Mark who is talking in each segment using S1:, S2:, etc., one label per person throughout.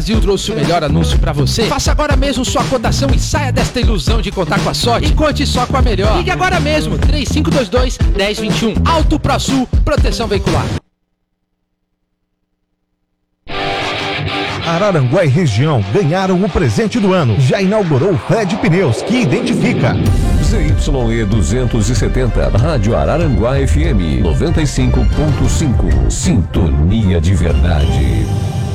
S1: Brasil trouxe o melhor anúncio pra você. Faça agora mesmo sua cotação e saia desta ilusão de contar com a sorte e conte só com a melhor. Ligue agora mesmo, 3522-1021. Auto ProSul, proteção veicular.
S2: Araranguá e região ganharam o presente do ano. Já inaugurou o Fred Pneus, que identifica.
S3: ZYE 270, Rádio Araranguá FM 95.5. Sintonia de verdade.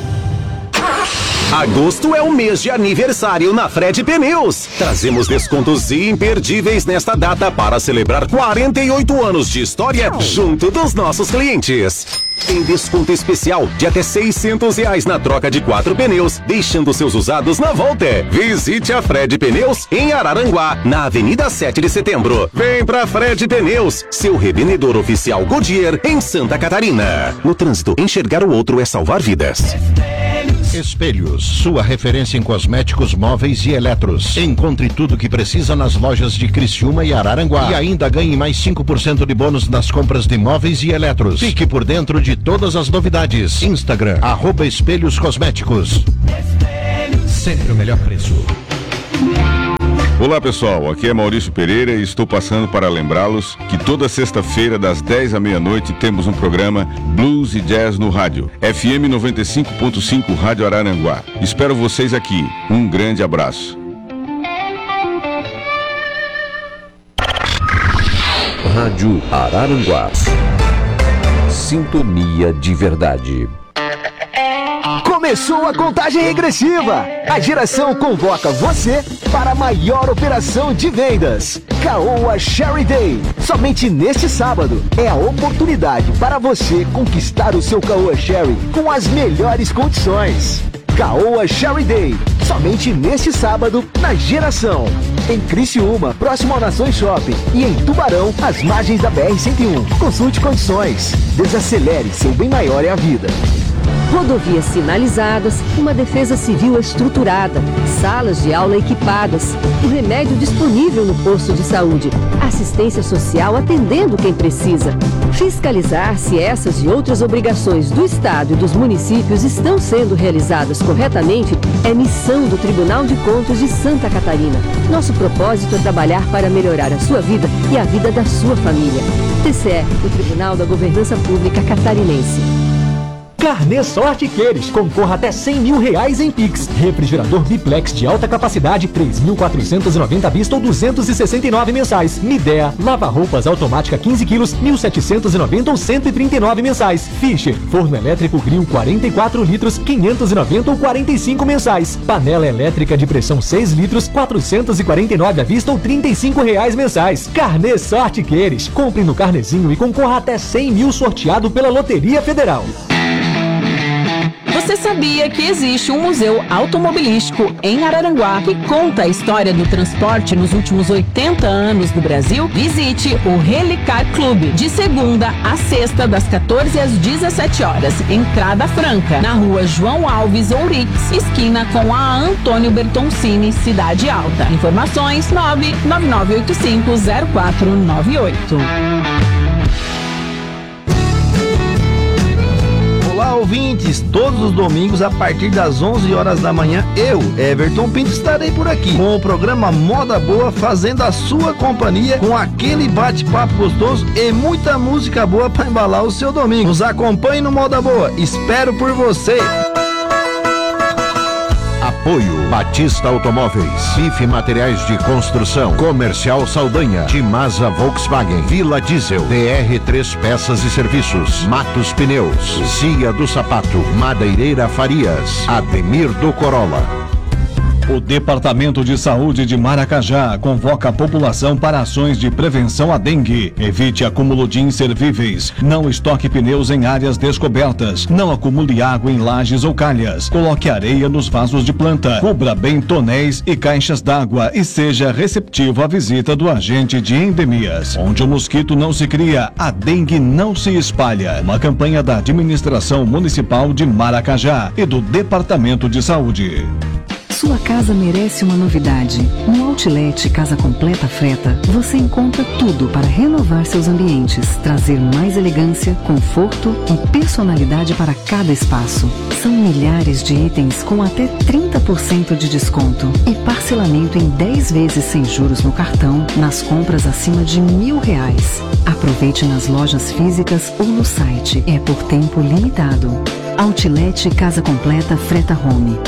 S4: Agosto é o mês de aniversário na Fred Pneus. Trazemos descontos imperdíveis nesta data para celebrar 48 anos de história junto dos nossos clientes. Tem desconto especial de até R$600 na troca de 4 pneus, deixando seus usados na volta. Visite a Fred Pneus em Araranguá, na Avenida 7 de Setembro. Vem pra Fred Pneus, seu revendedor oficial Goodyear em Santa Catarina. No trânsito, enxergar o outro é salvar vidas.
S5: Espelhos, sua referência em cosméticos, móveis e eletros. Encontre tudo o que precisa nas lojas de Criciúma e Araranguá. E ainda ganhe mais 5% de bônus nas compras de móveis e eletros. Fique por dentro de todas as novidades. Instagram, @Espelhos Cosméticos.
S6: Sempre o melhor preço.
S7: Olá pessoal, aqui é Maurício Pereira e estou passando para lembrá-los que toda sexta-feira das 10 à meia-noite temos um programa Blues e Jazz no rádio, FM 95.5 Rádio Araranguá. Espero vocês aqui. Um grande abraço.
S3: Rádio Araranguá. Sintonia de verdade.
S8: Começou a contagem regressiva. A geração convoca você para a maior operação de vendas. Caoa Sherry Day. Somente neste sábado é a oportunidade para você conquistar o seu Caoa Sherry com as melhores condições. Caoa Sherry Day. Somente neste sábado na Geração. Em Criciúma, próximo ao Nações Shopping. E em Tubarão, às margens da BR-101. Consulte condições. Desacelere, seu bem maior é a vida.
S9: Rodovias sinalizadas, uma defesa civil estruturada, salas de aula equipadas, o remédio disponível no posto de saúde, assistência social atendendo quem precisa. Fiscalizar se essas e outras obrigações do Estado e dos municípios estão sendo realizadas corretamente é missão do Tribunal de Contas de Santa Catarina. Nosso propósito é trabalhar para melhorar a sua vida e a vida da sua família. TCE, o Tribunal da Governança Pública Catarinense.
S10: Carnê Sorte Queires. Concorra até R$100 mil em Pix. Refrigerador Biplex de alta capacidade, 3.490 à vista ou 269 mensais. Midea, lava-roupas automática 15 quilos, 1.790 ou 139 mensais. Fischer, forno elétrico grill 44 litros, 590 ou 45 mensais. Panela elétrica de pressão 6 litros, 449 à vista ou R$35 mensais. Carnê Sorte Queires. Compre no Carnezinho e concorra até R$100 mil sorteado pela Loteria Federal.
S11: Você sabia que existe um museu automobilístico em Araranguá que conta a história do transporte nos últimos 80 anos do Brasil? Visite o Relicar Clube, de segunda a sexta, das 14 às 17 horas. Entrada franca, na rua João Alves Ourix, esquina com a Antônio Bertoncini, Cidade Alta. Informações 999850498.
S12: Olá, ouvintes! Todos os domingos, a partir das 11 horas da manhã, eu, Everton Pinto, estarei por aqui com o programa Moda Boa, fazendo a sua companhia com aquele bate-papo gostoso e muita música boa para embalar o seu domingo. Nos acompanhe no Moda Boa. Espero por você!
S5: Apoio Batista Automóveis, Bife Materiais de Construção, Comercial Saldanha, Timasa Volkswagen, Vila Diesel, DR3 Peças e Serviços, Matos Pneus, Cia do Sapato, Madeireira Farias, Ademir do Corolla.
S13: O Departamento de Saúde de Maracajá convoca a população para ações de prevenção à dengue. Evite acúmulo de inservíveis. Não estoque pneus em áreas descobertas. Não acumule água em lajes ou calhas. Coloque areia nos vasos de planta. Cubra bem tonéis e caixas d'água e seja receptivo à visita do agente de endemias. Onde o mosquito não se cria, a dengue não se espalha. Uma campanha da Administração Municipal de Maracajá e do Departamento de Saúde.
S14: Sua casa merece uma novidade. No Outlet Casa Completa Freta, você encontra tudo para renovar seus ambientes, trazer mais elegância, conforto e personalidade para cada espaço. São milhares de itens com até 30% de desconto e parcelamento em 10 vezes sem juros no cartão nas compras acima de R$1.000. Aproveite nas lojas físicas ou no site. É por tempo limitado. Outlet Casa Completa Freta Home.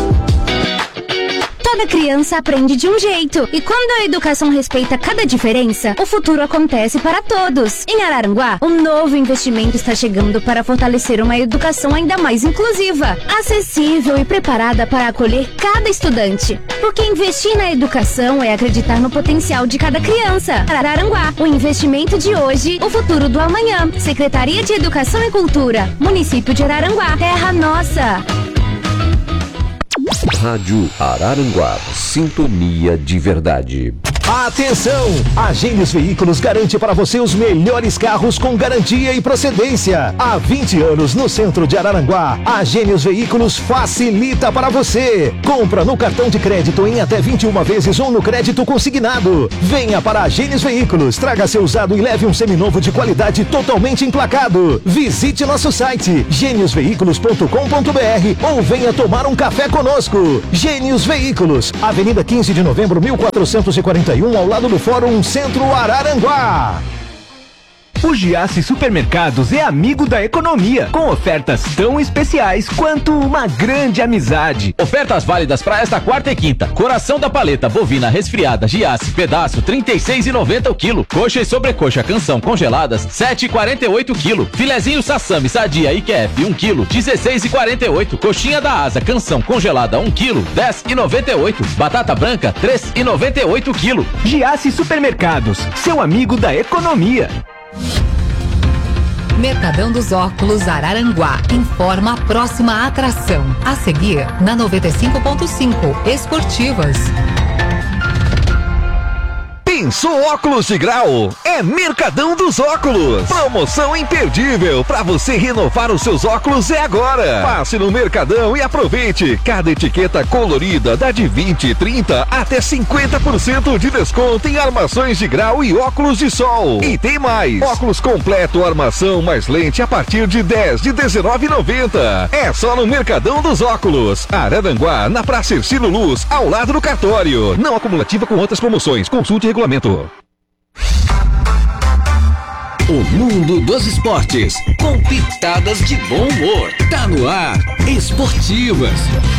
S15: Toda criança aprende de um jeito. E quando a educação respeita cada diferença, o futuro acontece para todos. Em Araranguá, um novo investimento está chegando para fortalecer uma educação ainda mais inclusiva, acessível e preparada para acolher cada estudante. Porque investir na educação é acreditar no potencial de cada criança. Araranguá, o investimento de hoje, o futuro do amanhã. Secretaria de Educação e Cultura, Município de Araranguá, terra nossa.
S3: Rádio Araranguá, sintonia de verdade.
S2: Atenção! A Gênios Veículos garante para você os melhores carros com garantia e procedência. Há 20 anos no centro de Araranguá, a Gênios Veículos facilita para você. Compra no cartão de crédito em até 21 vezes ou no crédito consignado. Venha para a Gênios Veículos, traga seu usado e leve um seminovo de qualidade totalmente emplacado. Visite nosso site geniosveículos.com.br ou venha tomar um café conosco. Gênios Veículos, Avenida 15 de Novembro, 1441, ao lado do Fórum Centro Araranguá.
S16: O Giasse Supermercados é amigo da economia, com ofertas tão especiais quanto uma grande amizade.
S17: Ofertas válidas para esta quarta e quinta. Coração da paleta bovina resfriada Giasse, pedaço R$ 36,90 o quilo. Coxa e sobrecoxa canção congeladas R$ 7,48 o quilo. Filezinho sassami sadia IQF 1 quilo, R$ 16,48. Coxinha da asa canção congelada 1 quilo, R$ 10,98. Batata branca R$ 3,98 o quilo.
S16: Giasse Supermercados, seu amigo da economia.
S18: Mercadão dos Óculos Araranguá informa a próxima atração. A seguir, na 95.5, Esportivas.
S19: Pensou óculos de grau? É Mercadão dos Óculos. Promoção imperdível. Para você renovar os seus óculos é agora. Passe no Mercadão e aproveite. Cada etiqueta colorida dá de 20, 30 até 50% de desconto em armações de grau e óculos de sol. E tem mais. Óculos completo, armação mais lente a partir de 10 de R$19,90. É só no Mercadão dos Óculos. Araranguá, na Praça Ercílio Luz, ao lado do cartório. Não acumulativa com outras promoções. Consulte o regulamento.
S20: O mundo dos esportes, com pitadas de bom humor. Tá no ar, Esportivas.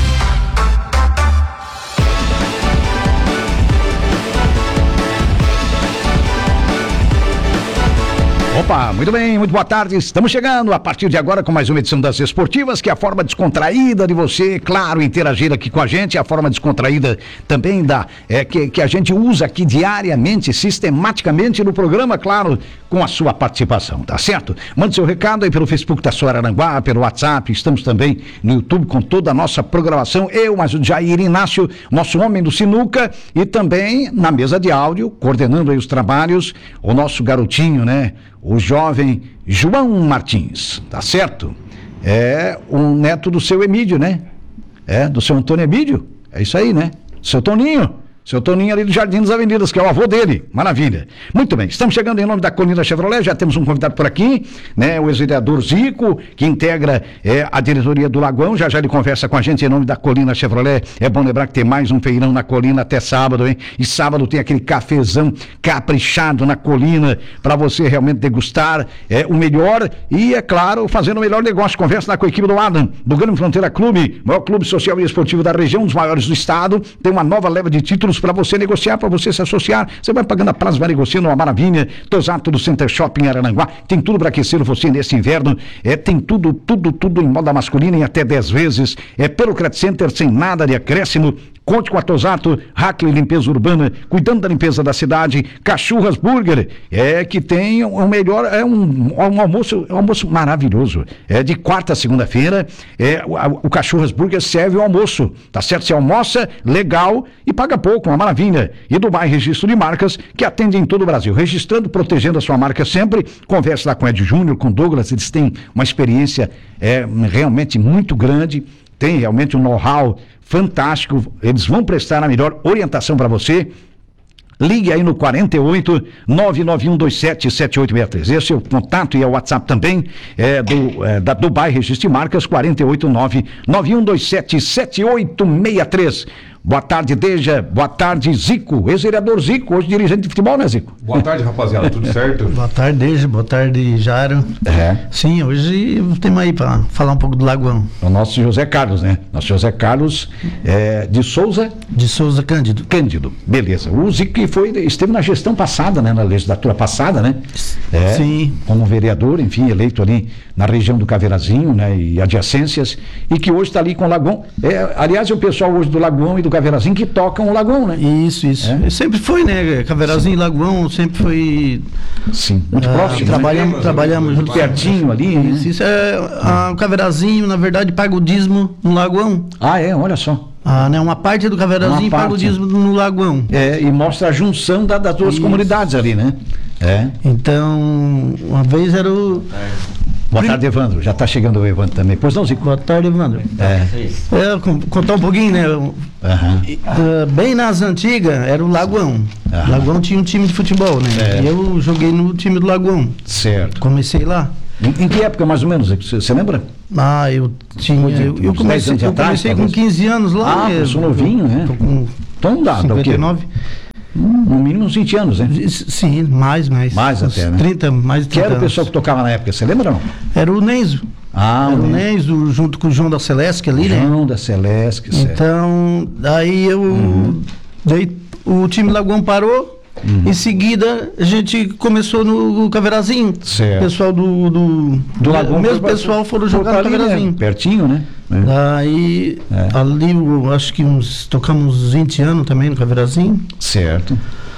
S21: Opa, muito bem, muito boa tarde. Estamos chegando a partir de agora com mais uma edição das Esportivas, que é a forma descontraída de você, claro, interagir aqui com a gente, a forma descontraída também que a gente usa aqui diariamente, sistematicamente no programa, claro, com a sua participação, tá certo? Mande seu recado aí pelo Facebook da sua Araranguá, pelo WhatsApp, estamos também no YouTube com toda a nossa programação, eu, mas o Jair Inácio, nosso homem do sinuca, e também na mesa de áudio, coordenando aí os trabalhos, o nosso garotinho, né? O jovem João Martins, tá certo? É um neto do seu Emídio, né? É, do seu Antônio Emídio, é isso aí, né? Seu Toninho ali do Jardim das Avenidas, que é o avô dele, maravilha. Muito bem, estamos chegando em nome da Colina Chevrolet, já temos um convidado por aqui, né? O ex-vereador Zico, que integra a diretoria do Lagoão, já ele conversa com a gente em nome da Colina Chevrolet. É bom lembrar que tem mais um feirão na Colina até sábado, hein? E sábado tem aquele cafezão caprichado na Colina, para você realmente degustar o melhor e, é claro, fazendo o melhor negócio. Conversa lá com a equipe do Adam, do Grande Fronteira Clube, maior clube social e esportivo da região, um dos maiores do estado, tem uma nova leva de títulos para você negociar, para você se associar. Você vai pagando a prazo, vai negociando, uma maravilha. Tosato do Center Shopping Araranguá, tem tudo para aquecer você nesse inverno. Tem tudo em moda masculina em até 10 vezes. Pelo Credit Center, sem nada de acréscimo. Conte com a Tosato, Hackley Limpeza Urbana, cuidando da limpeza da cidade. Cachurras Burger, que tem o melhor, um almoço maravilhoso. De quarta a segunda-feira, o Cachurras Burger serve o almoço, tá certo? Você almoça legal e paga pouco, uma maravilha. E Dubai Registro de Marcas, que atende em todo o Brasil, registrando, protegendo a sua marca sempre. Converse lá com Ed Júnior, com Douglas, eles têm uma experiência realmente muito grande. tem realmente um know-how fantástico, eles vão prestar a melhor orientação para você. Ligue aí no 48 991277863. Esse é o contato e é o WhatsApp também da Dubai Registro de Marcas, 48 991277863. Boa tarde, Deja. Boa tarde, Zico. Ex-vereador Zico, hoje dirigente de futebol, né, Zico?
S1: Boa tarde, rapaziada. Tudo certo?
S12: Boa tarde, Deja. Boa tarde, Jairo. Sim, hoje temos aí para falar um pouco do Lagoão.
S21: O nosso José Carlos, né? Nosso José Carlos de Souza?
S12: De Souza Cândido.
S21: Cândido, beleza. O Zico que esteve na gestão passada, né? Na legislatura passada, né?
S12: Sim.
S21: Como vereador, enfim, eleito ali na região do Caveirazinho, né? E adjacências, e que hoje está ali com o Lagoão. Aliás, é o pessoal hoje do Lagoão e do Caveirazinho que tocam o Lagoão, né?
S12: Isso. Sempre foi, né? Caveirazinho e Lagoão sempre foi.
S21: Sim, muito próximo.
S12: Trabalhamos
S21: muito pertinho ali.
S12: Isso o Caveirazinho, na verdade, paga o dízimo no Lagoão.
S21: Olha só.
S12: Né? Uma parte do Caveirazinho paga o dízimo no Lagoão.
S21: E mostra a junção das duas comunidades ali, né?
S12: Então, uma vez era o.
S21: Boa tarde, Evandro. Já está chegando o Evandro também. Pois não, Zico?
S12: Boa tarde, Evandro. Contar um pouquinho, né? Bem nas antigas, era o Lagoão. O Lagoão tinha um time de futebol, né? E eu joguei no time do Lagoão.
S21: Certo.
S12: Comecei lá.
S21: Em que época, mais ou menos? Você lembra?
S12: Eu comecei com 15 anos lá.
S21: Sou novinho, né? Então dá,
S12: 59.
S21: No mínimo uns 20 anos, né?
S12: Sim, mais.
S21: Mais até, né?
S12: 30, mais de 30
S21: Que era o pessoal que tocava na época, você lembra não?
S12: Era o Nenzo. Era o Nenzo, junto com o João da Celeste ali, né?
S21: João da Celeste, certo.
S12: Então, daí daí o time Lagoão parou. Em seguida, a gente começou no Caveirazinho.
S21: Certo.
S12: O pessoal do Lagoão. O mesmo pessoal foram jogar no Caveirazinho.
S21: Né? Pertinho, né?
S12: Daí, ali, acho que tocamos 20 anos também no Caveirazinho.
S21: Certo.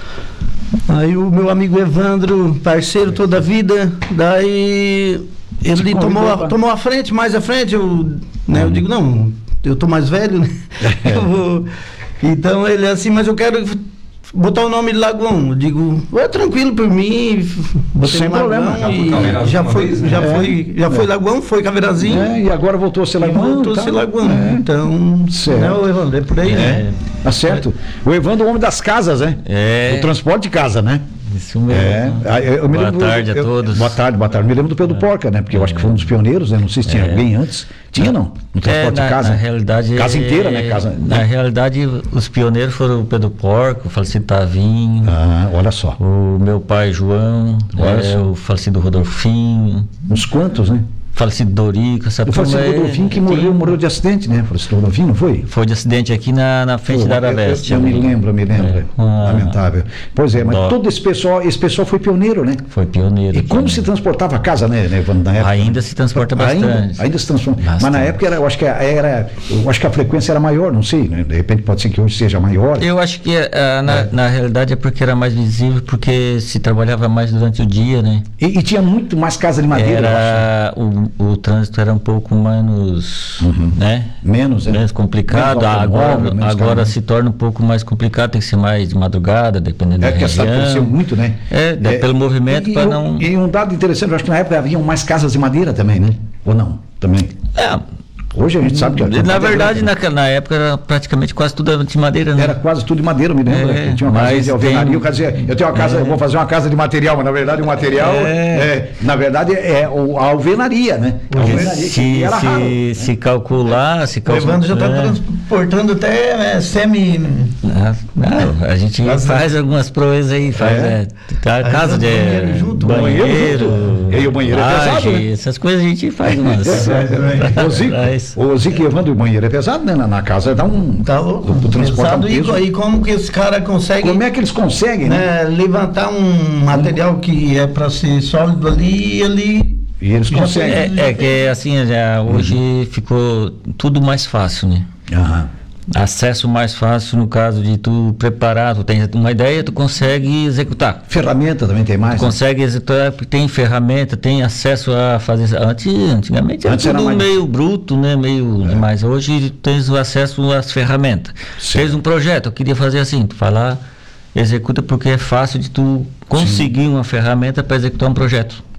S12: Aí o meu amigo Evandro, parceiro toda a vida, daí ele tomou a frente, mais à frente, eu digo, não, eu tô mais velho, né? Então ele assim, mas eu quero botar o nome de Lagoão. Eu digo, tranquilo por mim.
S21: Sem problema.
S12: Já foi Lagoão, foi Caveirazinho.
S21: E agora voltou a ser Lagoão.
S12: Voltou a ser Lagoão. Então,
S21: certo.
S12: O Evandro, é por aí, né?
S21: Tá certo. O Evandro é o homem das casas, né? O transporte de casa, né?
S22: Isso mesmo. Boa tarde a todos.
S21: Boa tarde. Me lembro do Pedro Porca, né? Porque eu acho que foi um dos pioneiros, né? Não sei se tinha alguém antes. Tinha, não? No transporte de casa?
S22: Na realidade...
S21: Casa inteira, né?
S22: Na realidade, os pioneiros foram o Pedro Porca, o falecido Tavinho.
S21: Olha só.
S22: O meu pai, João. O falecido Rodolfinho.
S21: Uns quantos, né?
S22: Falecido Dorico, essa
S21: turma. O falecido Rodolfinho que morreu de acidente, né? Falecido Rodolfinho, não foi?
S22: Foi de acidente aqui na frente da Arabeste.
S21: Eu me lembro. Lamentável. Pois é, mas todo esse pessoal foi pioneiro, né?
S22: Foi pioneiro.
S21: E como se transportava a casa, né, Evandro, na época?
S22: Ainda se transporta bastante.
S21: Ainda se transporta. Mas na época eu acho que a frequência era maior, não sei, né? De repente pode ser que hoje seja maior.
S22: Eu acho que na realidade é porque era mais visível, porque se trabalhava mais durante o dia, né?
S21: E tinha muito mais casa de madeira, eu acho.
S22: O trânsito era um pouco menos, né?
S21: Menos
S22: complicado. Agora se torna um pouco mais complicado, tem que ser mais de madrugada, dependendo da região.
S21: Porque a cidade cresceu muito, né?
S22: Pelo movimento para não...
S21: E um dado interessante, eu acho que na época haviam mais casas de madeira também, né? Ou não? Também? Hoje a gente sabe que...
S22: Na verdade, na época era praticamente quase tudo de madeira, né?
S21: Era quase tudo de madeira, eu me lembro. Tinha uma casa de alvenaria, eu tenho uma casa, eu vou fazer uma casa de material, mas na verdade o material na verdade é a alvenaria, né?
S22: Se calcular...
S12: O Evandro já está transportando até semi...
S22: a gente faz algumas proezas aí, casa de banheiro...
S21: E o banheiro é pesado, né?
S22: Essas coisas a gente faz umas...
S21: O Zico e Evandro, o banheiro é pesado, né? Na casa dá um...
S12: o transporte e como que esse cara consegue...
S21: Como é que eles conseguem, né?
S12: Levantar um material que é para ser sólido ali
S21: e eles conseguem.
S22: Que assim, hoje ficou tudo mais fácil, né? Acesso mais fácil no caso de tu preparar, tu tem uma ideia, tu consegue executar.
S21: Ferramenta também tem mais?
S22: Consegue executar, tem ferramenta, tem acesso a fazer. Antigamente era tudo meio bruto, né? Mas hoje tens o acesso às ferramentas. Fez um projeto, eu queria fazer assim, tu vai lá, executa, porque é fácil de tu conseguir uma ferramenta para executar um projeto.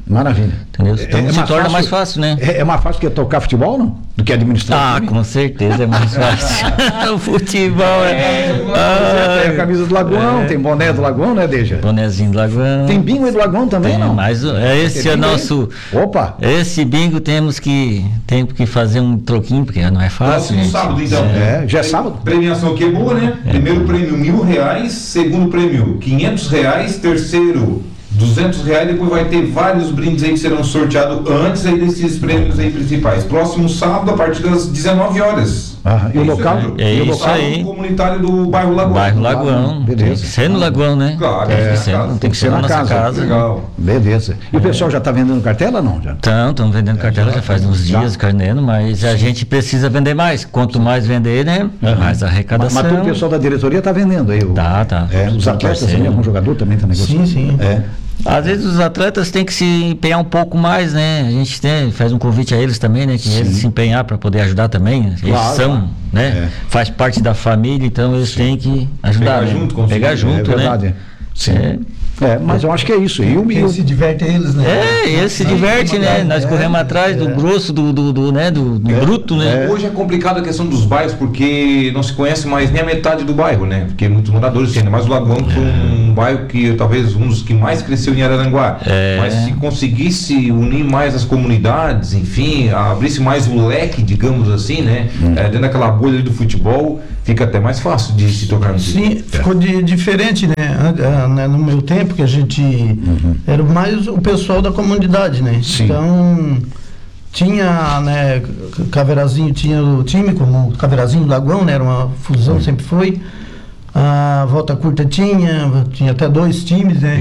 S21: Maravilha.
S22: Entendeu? Então se torna mais fácil, né?
S21: É mais fácil que tocar futebol, não? Do que administrar?
S22: Com certeza é mais fácil. O futebol
S21: tem a camisa do Lagoão, tem boné do Lagoão, né, Deja?
S22: Bonézinho do Lagoão.
S21: Tem bingo aí do Lagoão também, não?
S22: Mas esse é nosso...
S21: Opa!
S22: Esse bingo temos que fazer um troquinho, porque não é fácil.
S1: Próximo sábado, então.
S21: Já é sábado.
S1: Premiação que é boa, né? Primeiro prêmio R$1.000, segundo prêmio R$500, terceiro R$200, depois vai ter vários brindes aí que serão sorteados antes aí desses prêmios aí principais. Próximo sábado, a partir das 19 horas.
S21: E o local?
S22: É isso aí.
S1: Comunitário do bairro Lagoão.
S22: Bairro Lagoão. Beleza. Tem que ser no Lagoão, né?
S1: Claro.
S22: Tem que ser na nossa casa.
S1: Legal.
S21: Beleza. E o pessoal já está vendendo cartela ou não?
S22: Estão vendendo cartela já faz uns dias, carnendo, mas a gente precisa vender mais. Quanto mais vender, né? Mais arrecadação.
S21: Mas todo o pessoal da diretoria está vendendo aí?
S22: Tá.
S21: Os atletas também, algum jogador também está negociando?
S22: Sim. Às vezes os atletas têm que se empenhar um pouco mais, né? A gente faz um convite a eles também, né? Que eles se empenhar para poder ajudar também. Eles são, né? Faz parte da família, então eles têm que ajudar. Pegar junto,
S21: é verdade.
S22: Né?
S21: Sim. Mas eu acho que é isso.
S12: Quem se diverte eles, né?
S22: Eles se divertem, né? Nós corremos atrás do grosso, do bruto, né?
S1: Hoje é complicado a questão dos bairros, porque não se conhece mais nem a metade do bairro, né? Porque muitos moradores têm, mas o Lagoão foi um bairro que talvez um dos que mais cresceu em Araranguá. Mas se conseguisse unir mais as comunidades, enfim, abrisse mais o leque, digamos assim, né? Dentro daquela bolha do futebol, fica até mais fácil de se tocar no
S12: Sim, ficou diferente, né? No meu tempo, que a gente era mais o pessoal da comunidade, né?
S21: Sim.
S12: Então tinha, né, Caveirazinho tinha o time como Caveirazinho do Lagoão, né? Era uma fusão, sempre foi. A Volta Curta tinha até 2 times, né?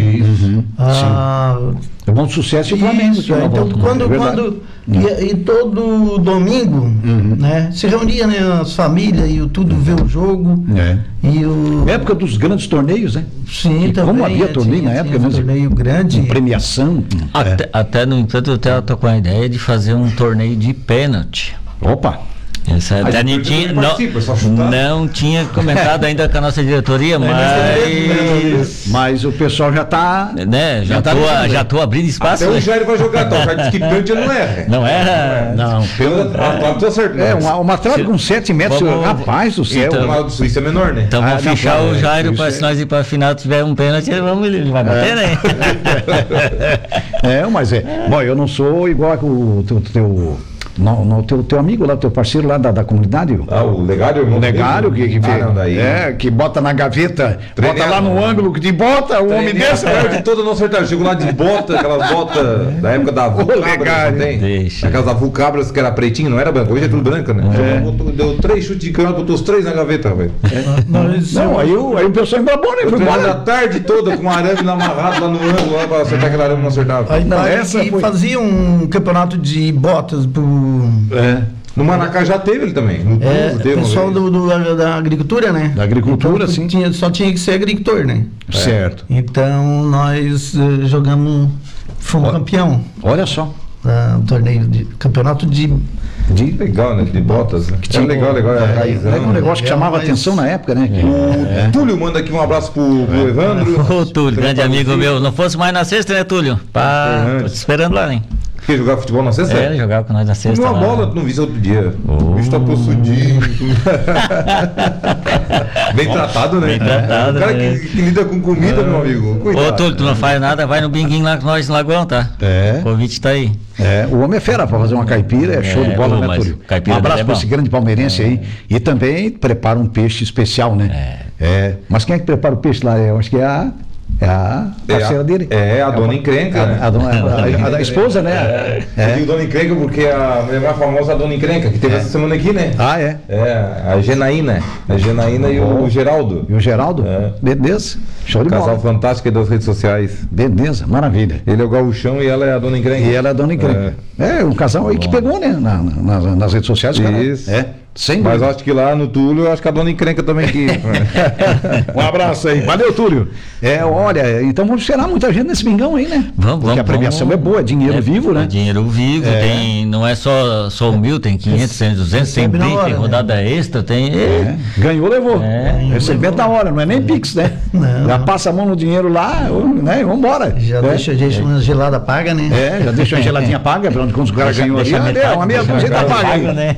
S21: É bom sucesso e o Flamengo.
S12: Então, e todo domingo, né, se reunia, né, as famílias e tudo ver o jogo.
S21: Época dos grandes torneios, né?
S12: Sim,
S21: e
S12: também.
S21: Como havia torneio na época mesmo?
S12: Torneio grande.
S21: Com premiação.
S22: Até, no entanto, eu tô com a ideia de fazer um torneio de pênalti.
S21: Opa!
S22: Essa até não tinha comentado ainda com a nossa diretoria,
S21: mas o pessoal já está,
S22: né? Já tô abrindo espaço.
S1: Até o Jair vai jogar, então. Já disse que pênalti não erra.
S22: Não erra?
S21: Não, uma trave com 7 metros, rapaz do céu.
S1: Então, o Suíça é menor, né?
S22: Então vamos fechar o Jair para se nós ir para a final, tiver um pênalti, ele vai bater, né?
S21: Mas bom, eu não sou igual o teu teu amigo lá, teu parceiro lá da comunidade.
S1: O Legário,
S21: o Legário que bota na gaveta, bota lá no ângulo que te bota, o homem desse.
S1: De toda a nossa verdade, chegou lá de bota, aquelas botas da época da Vulcabras, aquelas da Vulcabras que era pretinho, não era branca, hoje é tudo branca, né? Deu 3 chutes de canhota, botou os 3 na gaveta, velho.
S21: Aí o pessoal embrabou, né?
S1: Foi embora a tarde toda com um arame amarrado lá no ângulo, lá pra acertar aquele arame, não acertava.
S12: Aí fazia um campeonato de botas pro...
S1: No Manacá já teve ele também. No teve
S12: pessoal da agricultura, né?
S21: Da agricultura, sim.
S12: Só tinha que ser agricultor, né?
S21: Certo.
S12: Então nós fomos campeão.
S21: Olha só.
S12: Um torneio de campeonato de
S1: legal, né? De botas, né?
S21: Que legal. É um negócio que chamava atenção na época, né?
S1: O Túlio manda aqui um abraço pro Evandro.
S22: Ô, Túlio, grande amigo meu. Não fosse mais na sexta, né, Túlio? Tô te esperando lá, hein?
S1: Quer jogar futebol na sexta?
S22: Ele jogava com nós na sexta.
S1: Uma bola, tu não viste outro dia. O bicho tá possudinho. Bem tratado, né?
S22: Bem tratado.
S1: O cara que lida com comida, meu amigo. Cuidado.
S22: Ô, Túlio, tu não faz nada, vai no binguinho lá com nós no Lagoão, tá? O convite tá aí.
S21: O homem é fera pra fazer uma caipira, show de bola, né, Túlio? Um abraço pra esse grande palmeirense aí. E também prepara um peixe especial, né? Mas quem é que prepara o peixe lá? Eu acho que é a parceira dele.
S1: A dona Encrenca, né?
S21: A esposa, né?
S1: Eu digo dona Encrenca porque a mulher mais famosa é a dona Encrenca, que teve essa semana aqui, né? A Genaína. A Genaína e o Geraldo.
S21: E o Geraldo? Beleza. Show de bola.
S1: Casal fantástico aí das redes sociais.
S21: Beleza, maravilha.
S1: Ele é o Gaúchão e ela é a dona Encrenca.
S21: E ela é a dona Encrenca. Um casal aí que pegou, né? Nas redes sociais.
S1: Isso. Mas eu acho que lá no Túlio, eu acho que a dona encrenca também aqui.
S21: Um abraço aí. Valeu, Túlio. Olha, então vamos esperar muita gente nesse Mingão aí, né? Porque a premiação é boa, é dinheiro vivo, né?
S22: Dinheiro vivo, tem, não é só o 1.000, tem 500, 100, 200, tem brinde, tem rodada extra, tem...
S21: Ganhou, levou. Recebendo na hora, não é nem Pix, né?
S12: Não.
S21: Já passa a mão no dinheiro lá, né? E vambora.
S12: Já deixa uma gelada paga, né?
S21: Já deixa uma geladinha paga, pra onde o cara ganhou ali. Uma meia dúzia tá paga, né?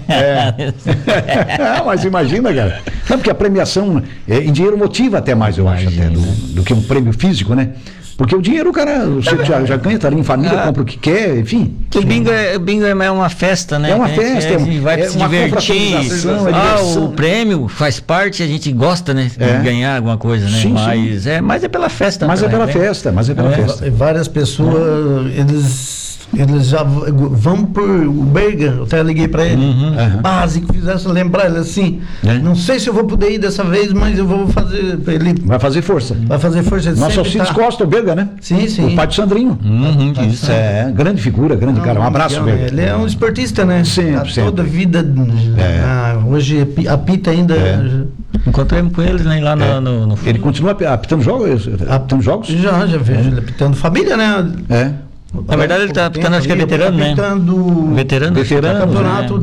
S21: Mas imagina, cara. Não, porque a premiação em dinheiro motiva até mais, eu acho, até, do que um prêmio físico, né? Porque o dinheiro, o cara, você já ganha, tá ali em família, compra o que quer, enfim.
S22: O bingo é uma festa, né?
S21: É uma festa,
S22: a gente vai se divertir. O prêmio faz parte, a gente gosta, né? De ganhar alguma coisa, né?
S21: Sim,
S22: mas é pela festa.
S21: Mas é pela festa.
S12: Várias pessoas, eles já vão por Berga, eu até liguei para ele, básico, fizesse lembrar ele assim, não sei se eu vou poder ir dessa vez, mas eu vou fazer, ele
S21: vai fazer força.
S12: Nosso
S21: Alcides Costa, o Berga, né?
S12: Sim.
S21: O pai do Sandrinho.
S22: Isso.
S21: Grande figura, grande cara, um abraço, Berga.
S12: Ele é um esportista, né?
S21: Sempre.
S12: Toda a vida, hoje apita ainda.
S22: Encontramos com ele, né, lá no
S21: Ele continua apitando jogos?
S12: Já vejo ele apitando família, né?
S22: Na verdade ele está apitando, acho que é veterano, né? Veterano.
S12: Campeonato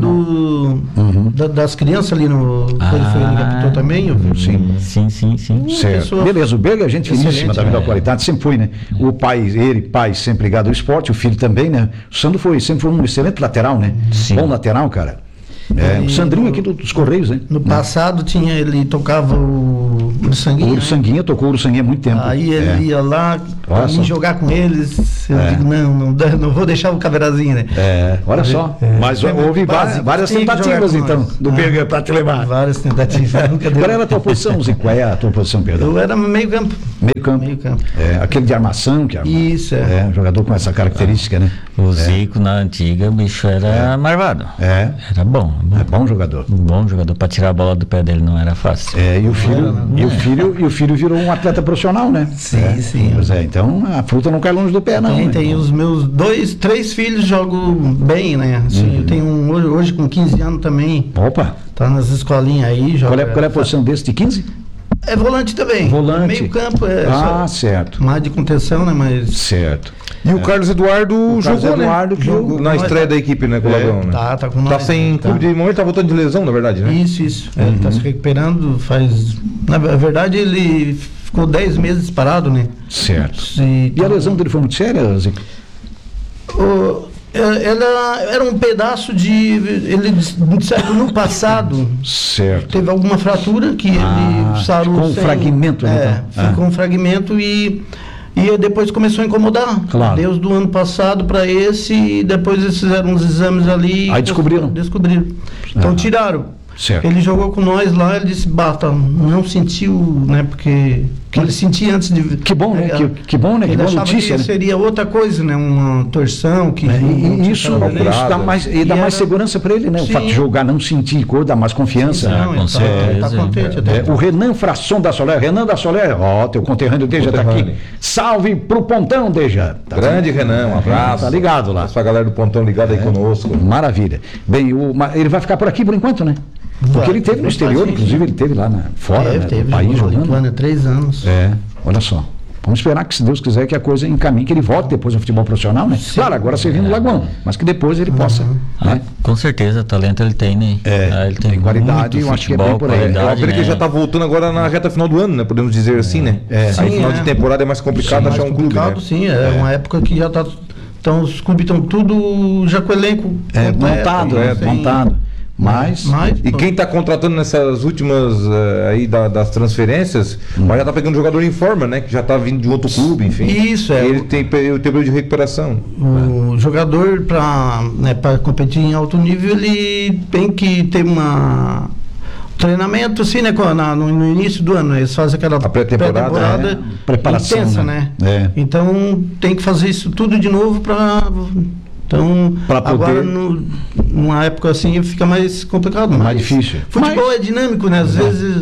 S12: das crianças ali no... Ele foi ele que apitou também, eu vi.
S22: Sim.
S21: Certo. Beleza, o Berga é gente finíssima da melhor qualidade, sempre foi, né? O pai, sempre ligado ao esporte, o filho também, né? O Sandro sempre foi um excelente lateral, né? Bom lateral, cara. O Sandrinho aqui dos Correios, né?
S12: No passado ele tocava o Uruçanguinha.
S21: O Uruçanguinha, tocou o Uruçanguinha há muito tempo.
S12: Aí ele ia lá pra mim jogar com eles. Eu digo, não vou deixar o Caveirazinho, né?
S21: Olha só. Mas houve várias tentativas, então, do Berga pra te levar.
S12: Várias tentativas.
S21: Qual era a tua posição, Zico? Qual é a tua posição, Pedro?
S12: Eu era meio campo.
S21: Meio campo. Aquele de armação, que
S12: Isso,
S21: um jogador com essa característica, né?
S22: O Zico, na antiga, o bicho era marvado. Era bom.
S21: É bom jogador.
S22: Bom jogador, para tirar a bola do pé dele não era fácil.
S21: E o filho virou um atleta profissional, né?
S12: Sim.
S21: Pois então a fruta não cai longe do pé, não.
S12: Tem os meus 3 filhos jogam bem, né? Eu tenho um hoje com 15 anos também.
S21: Opa!
S12: Tá nas escolinhas aí.
S21: Qual é a posição desse de 15?
S12: É volante também.
S21: Meio
S12: campo.
S21: Certo.
S12: Mais de contenção, né? Mas...
S21: Certo.
S1: E o Carlos Eduardo jogou na estreia da equipe, né, com o Lagão, né?
S12: Tá com nós.
S1: Tá sem clube de momento, tá voltando de lesão, na verdade, né?
S12: Isso. Ele tá se recuperando, Na verdade, ele ficou 10 meses parado, né?
S21: Certo. E a lesão dele foi muito séria, Zico?
S12: Era um pedaço de... Ele disseram no passado.
S21: Certo.
S12: Teve alguma fratura que ele sarou.
S21: Ficou um fragmento, né?
S12: Ficou um fragmento e depois começou a incomodar.
S21: Claro.
S12: Desde do ano passado para esse, e depois eles fizeram uns exames ali.
S21: Aí descobriram.
S12: Então tiraram.
S21: Certo.
S12: Ele jogou com nós lá, ele disse, não sentiu, né? Porque ele sentia antes de...
S21: Que bom, né? Que bom, né? Que boa notícia,
S12: que seria outra coisa, né? Uma torção que...
S21: Isso dá mais segurança para ele, né? Sim. O fato de jogar, não sentir cor, dá mais confiança.
S12: Com certeza. Tá contente até.
S21: O Renan Frasson da Soler. Renan da Soler, teu conterrâneo Deja tá aqui. Salve pro Pontão, Deja.
S1: Grande Renan, um abraço.
S21: Tá ligado lá.
S1: Essa galera do Pontão ligada aí conosco.
S21: Maravilha. Bem, ele vai ficar por aqui por enquanto, né? Porque ele teve no exterior, inclusive ele teve lá fora do país jogando.
S12: 3 anos.
S21: Olha só. Vamos esperar que, se Deus quiser, que a coisa encaminhe, que ele volte depois ao futebol profissional, né?
S12: Sim.
S21: Claro, agora servindo o Lagoão, mas que depois ele possa. Né?
S22: Com certeza, talento ele tem, né?
S21: Ele tem qualidade, eu acho que é bem por aí.
S1: Eu acredito que ele já está voltando agora na reta final do ano, né? Podemos dizer assim, né? Aí final de temporada é mais complicado achar um clube, né?
S12: Sim, é uma época que já está... Então os clubes estão tudo já com o elenco
S21: montado. Mas
S1: e quem está contratando nessas últimas aí das transferências, mas já está pegando jogador em forma, né? Que já está vindo de outro clube, enfim.
S12: Isso,
S1: ele tem período de recuperação.
S12: O jogador para competir em alto nível, ele tem que ter treinamento, assim, né? No início do ano, eles fazem aquela pré-temporada
S21: preparação
S12: intensa, né? Então tem que fazer isso tudo de novo para agora numa época assim fica mais complicado.
S21: Mais difícil.
S12: Futebol é dinâmico, né? Às vezes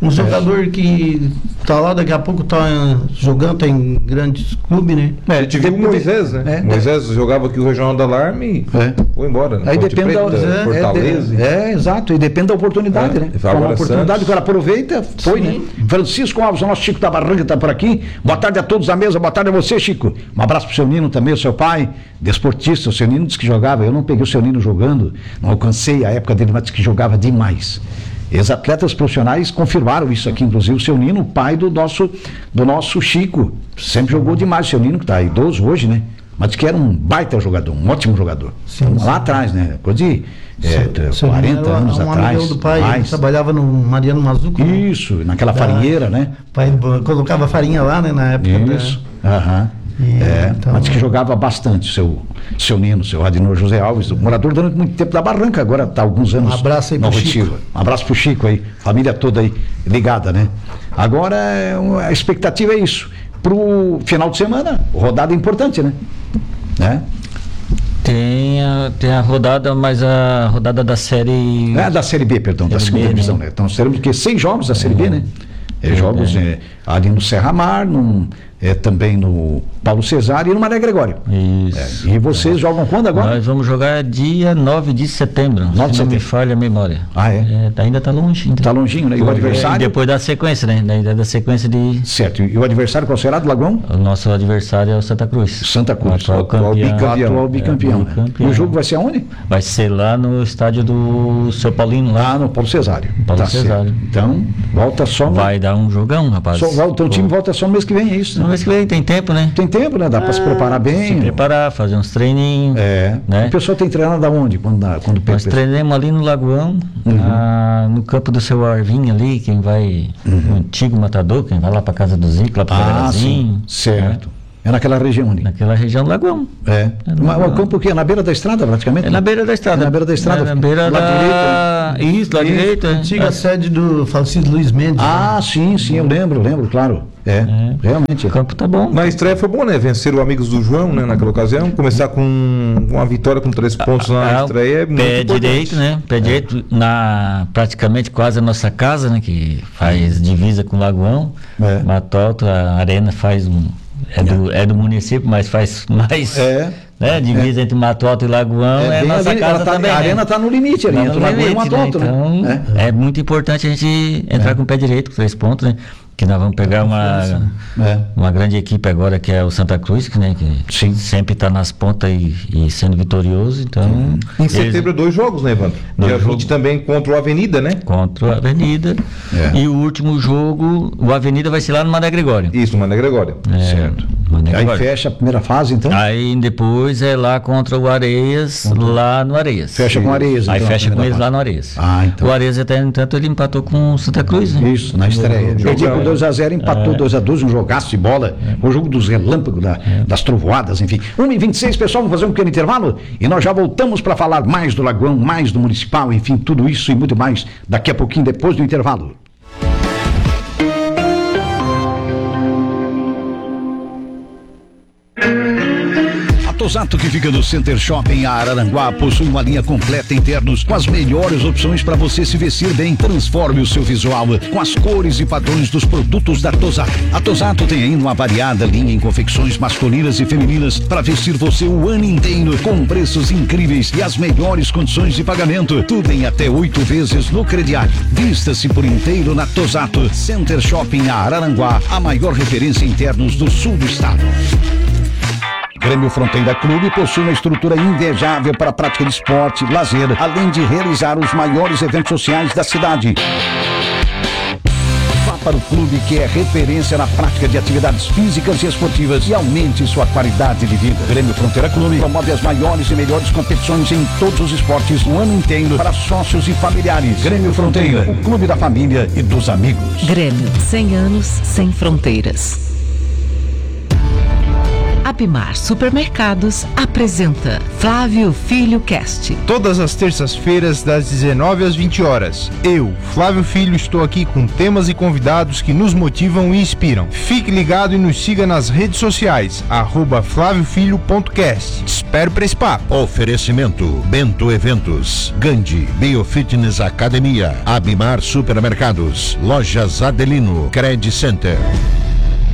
S12: Um jogador que tá lá, daqui a pouco tá jogando, tá em grandes clubes, né?
S1: A gente viu o Moisés, né? Moisés jogava aqui o Regional da Alarme e foi embora. Né?
S21: Aí depende
S1: Fortaleza.
S21: Exato, e depende da oportunidade, né? Com a oportunidade, o cara aproveita, foi, né? Francisco Alves, o nosso Chico da Barranca tá por aqui. Boa tarde a todos da mesa, boa tarde a você, Chico. Um abraço pro seu Nino também, o seu pai, desportista. O seu Nino disse que jogava, eu não peguei o seu Nino jogando, não alcancei a época dele, mas disse que jogava demais. Ex-atletas profissionais confirmaram isso aqui, inclusive o seu Nino, pai do nosso Chico, sempre jogou demais. O seu Nino, que está idoso hoje, né? Mas que era um baita jogador, um ótimo jogador. Sim. Lá atrás, né? Coisa de 40 anos atrás.
S12: Um do pai, ele trabalhava no Mariano Mazuco.
S21: Isso, né? Naquela farinheira, né?
S12: O pai colocava farinha lá, né? Na época.
S21: Isso, então... Mas que jogava bastante, seu Nino, seu Adinor José Alves, morador durante muito tempo da Barranca, agora está há alguns anos.
S12: Um abraço aí pro Chico.
S21: Um abraço pro Chico aí, família toda aí ligada, né? Agora a expectativa é isso. Pro final de semana, rodada importante, né?
S22: Tem a rodada, mas a rodada da série...
S21: da série B, perdão, da segunda divisão, né? Então nós teremos 6 jogos da série B, né? Jogos ali no Serra Mar, também no Paulo Cesar e no Mané Gregório.
S22: Isso.
S21: E vocês jogam quando agora?
S22: Nós vamos jogar dia 9 de setembro. Se não me falha a memória. Ainda está longe.
S21: Está longinho, né? E o adversário?
S22: Depois da sequência, né? Da sequência de...
S21: Certo. E o adversário qual será do Lagoão?
S22: O nosso adversário é o Santa Cruz.
S21: Santa Cruz. Atual bicampeão. E o jogo vai ser aonde?
S22: Vai ser lá no estádio do Seu Paulino.
S21: Lá no Paulo Cesário.
S22: Cesário.
S21: Então, volta só...
S22: Vai dar um jogão, rapaz.
S21: Então o time volta só no mês que vem, é isso?
S22: No mês que vem, tem tempo, né?
S21: Tem tempo, né? Dá para se preparar bem.
S22: Se preparar, fazer uns treininhos.
S21: Né? O pessoal tem treinado aonde? Quando
S22: nós treinamos ali no Lagoão, no campo do seu Arvinho ali, quem vai, o antigo matador, quem vai lá para casa do Zico, lá para Pereirazinho.
S21: Certo. É naquela região ali?
S22: Naquela região do Lagoão.
S21: O campo o quê? Na beira da estrada, praticamente?
S22: É na beira da estrada.
S21: Na beira da estrada.
S22: Na beira da...
S21: direito.
S22: Isso, lá direito.
S12: Antiga sede do falecido Luiz Mendes.
S21: Sim, eu lembro, claro. Realmente.
S22: O campo tá bom.
S1: Na estreia foi bom, né? Vencer o Amigos do João, né? Naquela ocasião. Começar com uma vitória com 3 pontos na estreia é muito importante.
S22: Direito, né? Pé direito na praticamente quase a nossa casa, né? Que faz divisa com o Lagoão. Matoto, a arena faz é do município, mas faz mais... divisa entre Matoto e Lagoão, nossa casa também.
S21: A arena está no limite ali, entre o Lagoão e Matoto, né?
S22: Então, é muito importante a gente entrar com o pé direito, com 3 pontos, né? Que nós vamos pegar uma grande equipe agora, que é o Santa Cruz, que sempre está nas pontas e sendo vitorioso. Então,
S1: em setembro, 2 jogos, né, Evandro? Dia 20 também contra o Avenida, né?
S22: Contra o Avenida. E o último jogo, o Avenida vai ser lá no Mané Gregório.
S1: Isso, no Mané Gregório.
S21: Certo. Aí fecha a primeira fase, então?
S22: Aí depois é lá contra o Areias, lá no Areias.
S21: Fecha com o Areias.
S22: Aí fecha com eles lá no Areias.
S21: Então.
S22: O Areias, até no entanto, ele empatou com o Santa Cruz, né?
S21: Isso, na estreia. 2-0, empatou 2-2, um jogaço de bola, o jogo dos relâmpagos, das trovoadas, enfim. 1h26, pessoal, vamos fazer um pequeno intervalo e nós já voltamos para falar mais do Lagoão, mais do Municipal, enfim, tudo isso e muito mais daqui a pouquinho, depois do intervalo. Tosato, que fica no Center Shopping Araranguá, possui uma linha completa internos com as melhores opções para você se vestir bem. Transforme o seu visual com as cores e padrões dos produtos da Tosato. A Tosato tem ainda uma variada linha em confecções masculinas e femininas para vestir você o ano inteiro, com preços incríveis e as melhores condições de pagamento. Tudo em até 8 vezes no crediário. Vista-se por inteiro na Tosato. Center Shopping Araranguá, a maior referência internos do sul do estado. Grêmio Fronteira Clube possui uma estrutura invejável para a prática de esporte, lazer, além de realizar os maiores eventos sociais da cidade. Vá para o clube, que é referência na prática de atividades físicas e esportivas, e aumente sua qualidade de vida. Grêmio Fronteira Clube promove as maiores e melhores competições em todos os esportes o ano inteiro para sócios e familiares. Grêmio Fronteira, o clube da família e dos amigos.
S18: Grêmio, 100 anos sem fronteiras.
S4: Abimar Supermercados apresenta Flávio Filho Cast.
S6: Todas as terças-feiras, das 19 às 20 horas. Eu, Flávio Filho, estou aqui com temas e convidados que nos motivam e inspiram. Fique ligado e nos siga nas redes sociais, @flaviofilho.cast. Te espero para esse papo.
S5: Oferecimento Bento Eventos, Gandhi Biofitness Academia, Abimar Supermercados, Lojas Adelino, Credit Center.